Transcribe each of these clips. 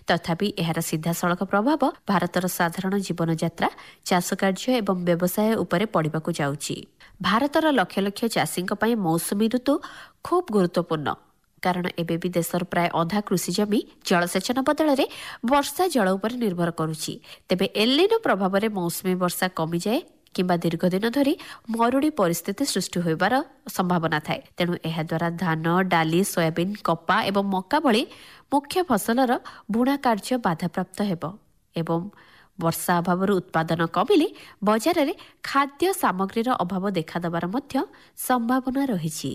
ତଥାପି ଏହାର ସିଧାସଳଖ ପ୍ରଭାବ ଭାରତର ସାଧାରଣ ଜୀବନଯାତ୍ରା, ଚାଷ କାର୍ଯ୍ୟ ଏବଂ ବ୍ୟବସାୟ ଉପରେ ପଡ଼ିବାକୁ ଯାଉଛି। ଭାରତର ଲକ୍ଷ ଲକ୍ଷ ଚାଷୀଙ୍କ ପାଇଁ ମୌସୁମୀ ଋତୁ ଖୁବ୍ ଗୁରୁତ୍ୱପୂର୍ଣ୍ଣ, କାରଣ ଏବେ ବି ଦେଶର ପ୍ରାୟ ଅଧା କୃଷି ଜମି ଜଳସେଚନ ବଦଳରେ ବର୍ଷା ଜଳ ଉପରେ ନିର୍ଭର କରୁଛି। ତେବେ ଏଲିନୋ ପ୍ରଭାବରେ ମୌସୁମୀ ବର୍ଷା କମିଯାଏ କିମ୍ବା ଦୀର୍ଘଦିନ ଧରି ମରୁଡ଼ି ପରିସ୍ଥିତି ସୃଷ୍ଟି ହୋଇବାର ସମ୍ଭାବନା ଥାଏ। ତେଣୁ ଏହାଦ୍ୱାରା ଧାନ, ଡାଲି, ସୋୟାବିନ୍, କପା ଏବଂ ମକା ଭଳି ମୁଖ୍ୟ ଫସଲର ବୁଣା କାର୍ଯ୍ୟ ବାଧାପ୍ରାପ୍ତ ହେବ ଏବଂ ବର୍ଷା ଅଭାବରୁ ଉତ୍ପାଦନ କମିଲେ ବଜାରରେ ଖାଦ୍ୟ ସାମଗ୍ରୀର ଅଭାବ ଦେଖାଦେବାର ମଧ୍ୟ ସମ୍ଭାବନା ରହିଛି।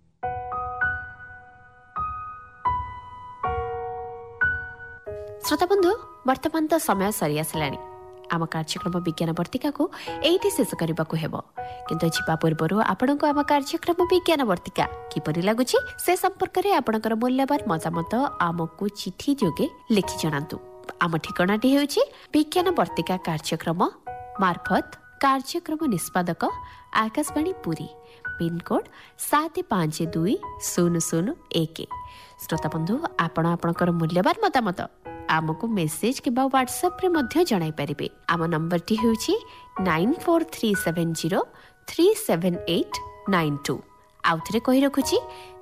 ଶ୍ରୋତାବନ୍ଧୁ, ବର୍ତ୍ତମାନ ତ ସମୟ ସରିଆସିଲାଣି। ଆମ କାର୍ଯ୍ୟକ୍ରମ ବିଜ୍ଞାନ ବର୍ତ୍ତିକାକୁ ଏଇଠି ଶେଷ କରିବାକୁ ହେବ, କିନ୍ତୁ ଯିବା ପୂର୍ବରୁ ଆପଣଙ୍କୁ ଆମ କାର୍ଯ୍ୟକ୍ରମ ବିଜ୍ଞାନ ବର୍ତ୍ତିକା କିପରି ଲାଗୁଛି ସେ ସମ୍ପର୍କରେ ଆପଣଙ୍କର ମୂଲ୍ୟବାନ ମତାମତ ଆମକୁ ଚିଠି ଯୋଗେ ଲେଖି ଜଣାନ୍ତୁ। ଆମ ଠିକଣାଟି ହେଉଛି ବିଜ୍ଞାନ ବର୍ତ୍ତିକା କାର୍ଯ୍ୟକ୍ରମ ମାର୍ଫତ କାର୍ଯ୍ୟକ୍ରମ ନିଷ୍ପାଦକ ଆକାଶବାଣୀ ପୁରୀ, ପିନ୍କୋଡ୍ 752001। ଶ୍ରୋତାବନ୍ଧୁ, ଆପଣ ଆପଣଙ୍କର ମୂଲ୍ୟବାନ ମତାମତ ଆମକୁ ମେସେଜ କିମ୍ବା ହ୍ୱାଟ୍ସଆପ୍ରେ ମଧ୍ୟ ଜଣାଇ ପାରିବେ। ଆମ ନମ୍ବରଟି ହେଉଛି 9437037892। ଆଉଥରେ କହି ରଖୁଛି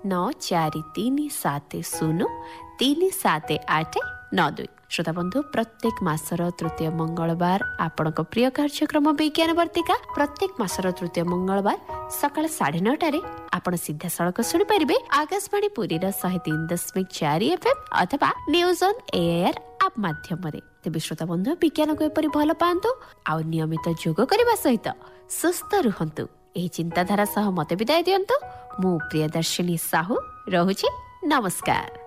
9437037892। ଶ୍ରୋତାବନ୍ଧୁ, ପ୍ରତ୍ୟେକ ମାସର ତୃତୀୟ ମଙ୍ଗଳବାର ଆପଣଙ୍କ ପ୍ରିୟ କାର୍ଯ୍ୟକ୍ରମ ବିଜ୍ଞାନ ବର୍ତ୍ତିକା ପ୍ରତ୍ୟେକ ମାସର ତୃତୀୟ ମଙ୍ଗଳବାର ସକାଳ 9:30 ଆପଣ ସିଧାସଳଖ ଶୁଣିପାରିବେ ଆକାଶବାଣୀ ପୁରୀର 103.4 FM ଅଥବା ନ୍ୟୁଜ୍ ଅନ୍ ଏଆଇଆର୍ ଆପ୍ ମାଧ୍ୟମରେ। ତେବେ ଶ୍ରୋତାବନ୍ଧୁ, ବିଜ୍ଞାନକୁ ଏପରି ଭଲ ପାଆନ୍ତୁ ଆଉ ନିୟମିତ ଯୋଗ କରିବା ସହିତ ସୁସ୍ଥ ରୁହନ୍ତୁ। ଏହି ଚିନ୍ତାଧାରା ସହ ମତେ ବିଦାୟ ଦିଅନ୍ତୁ। ମୁଁ ପ୍ରିୟଦର୍ଶିନୀ ସାହୁ ରହୁଛି। ନମସ୍କାର।